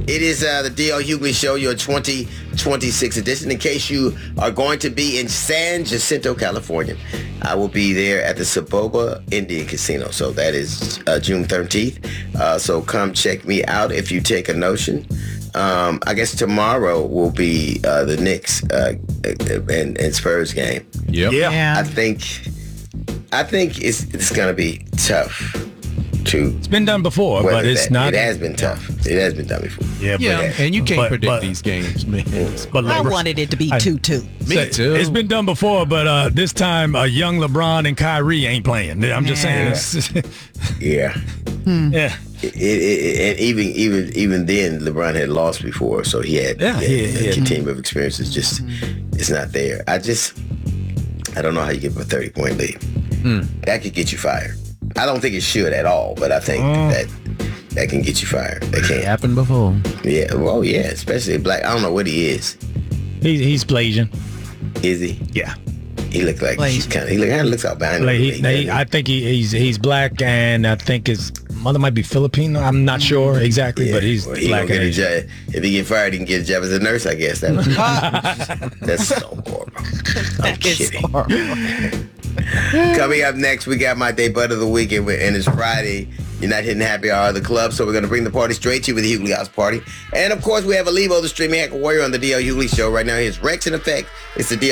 It is the D.L. Hughley Show, your 2026 edition. In case you are going to be in San Jacinto, California, I will be there at the Saboba Indian Casino. So that is June 13th. So come check me out if you take a notion. I guess tomorrow will be the Knicks and Spurs game. Yep. Yeah. I think it's going to be tough. It's been done before, but it's not. It has been tough. It has been done before. Yeah, and you can't predict these games, man. But I wanted it to be 2-2. Me too. It's been done before, but this time young LeBron and Kyrie ain't playing. I'm just saying. Yeah. Yeah. And even then, LeBron had lost before, so he had a team of experiences. Just it's not there. I don't know how you give him a 30-point lead. That could get you fired. I don't think it should at all, but I think that can get you fired. That can happened before. Yeah. Well, yeah. Especially black. I don't know what he is. He's Blasian. Is he? Yeah. He looked like he's kind of looks albino. I think he's black, and I think his mother might be Filipino. I'm not sure exactly, but he's black. If he get fired, he can get a job as a nurse, I guess. That's so horrible. I'm kidding. Coming up next, we got my debut of the week, and it's Friday. You're not hitting happy hour of the club, so we're going to bring the party straight to you with the Hughley House Party. And, of course, we have Alivo, the streaming hacker warrior, on the D.L. Hughley Show right now. Here's Rex in effect. It's the D.L.